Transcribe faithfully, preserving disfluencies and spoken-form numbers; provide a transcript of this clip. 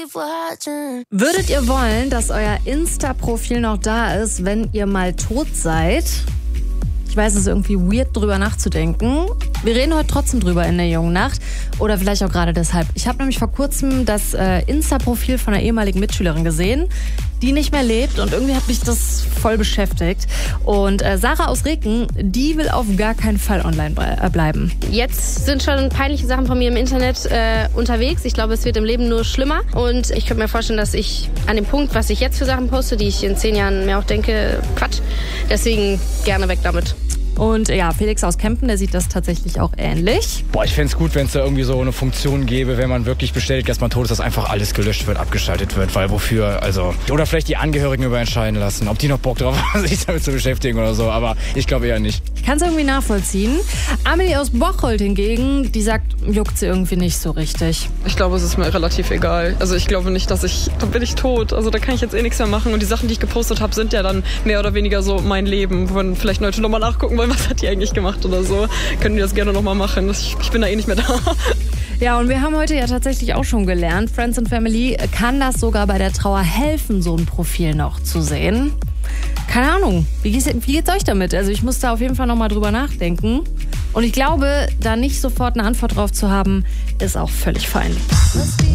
Würdet ihr wollen, dass euer Insta-Profil noch da ist, wenn ihr mal tot seid? Ich weiß, es ist irgendwie weird, drüber nachzudenken. Wir reden heute trotzdem drüber in der jungen Nacht. Oder vielleicht auch gerade deshalb. Ich habe nämlich vor kurzem das äh, Insta-Profil von einer ehemaligen Mitschülerin gesehen, die nicht mehr lebt. Und irgendwie hat mich das voll beschäftigt. Und äh, Sarah aus Reken, die will auf gar keinen Fall online ble- äh, bleiben. Jetzt sind schon peinliche Sachen von mir im Internet äh, unterwegs. Ich glaube, es wird im Leben nur schlimmer. Und ich könnte mir vorstellen, dass ich an dem Punkt, was ich jetzt für Sachen poste, die ich in zehn Jahren mir auch denke, Quatsch. Deswegen gerne weg damit. Und ja, Felix aus Kempen, der sieht das tatsächlich auch ähnlich. Boah, ich fände es gut, wenn es da irgendwie so eine Funktion gäbe, wenn man wirklich bestätigt, dass man tot ist, dass einfach alles gelöscht wird, abgeschaltet wird, weil wofür, also, oder vielleicht die Angehörigen überentscheiden lassen, ob die noch Bock drauf haben, sich damit zu beschäftigen oder so, aber ich glaube eher nicht. Ich kann es irgendwie nachvollziehen. Amelie aus Bocholt hingegen, die sagt, juckt sie irgendwie nicht so richtig. Ich glaube, es ist mir relativ egal. Also ich glaube nicht, dass ich, da bin ich tot. Also da kann ich jetzt eh nichts mehr machen. Und die Sachen, die ich gepostet habe, sind ja dann mehr oder weniger so mein Leben. Wo dann vielleicht Leute nochmal nachgucken wollen, was hat die eigentlich gemacht oder so. Können die das gerne nochmal machen. Ich, ich bin da eh nicht mehr da. Ja, und wir haben heute ja tatsächlich auch schon gelernt, Friends and Family kann das sogar bei der Trauer helfen, so ein Profil noch zu sehen. Keine Ahnung, wie geht's, wie geht's euch damit? Also ich muss da auf jeden Fall nochmal drüber nachdenken. Und ich glaube, da nicht sofort eine Antwort drauf zu haben, ist auch völlig fein.